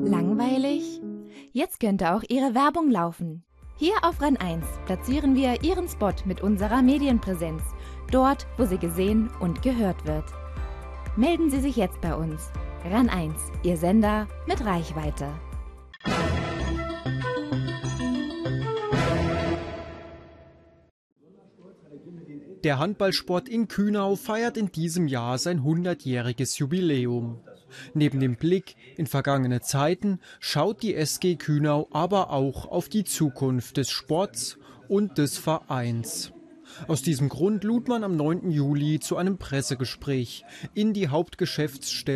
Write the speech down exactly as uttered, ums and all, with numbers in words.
Langweilig? Jetzt könnte auch Ihre Werbung laufen. Hier auf RAN eins platzieren wir Ihren Spot mit unserer Medienpräsenz, dort, wo sie gesehen und gehört wird. Melden Sie sich jetzt bei uns. RAN eins, Ihr Sender mit Reichweite. Der Handballsport in Kühnau feiert in diesem Jahr sein hundertjähriges Jubiläum. Neben dem Blick in vergangene Zeiten schaut die S G Kühnau aber auch auf die Zukunft des Sports und des Vereins. Aus diesem Grund lud man am neunten Juli zu einem Pressegespräch in die Hauptgeschäftsstelle